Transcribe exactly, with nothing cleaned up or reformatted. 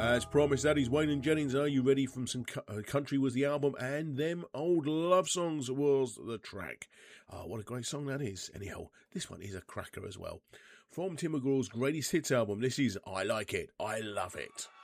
As promised, that is Wayne and Jennings. Are You Ready? From some cu- uh, Country was the album, and Them Old Love Songs was the track. Oh, what a great song that is. Anyhow, this one is a cracker as well. From Tim McGraw's Greatest Hits album, this is I Like It, I Love It.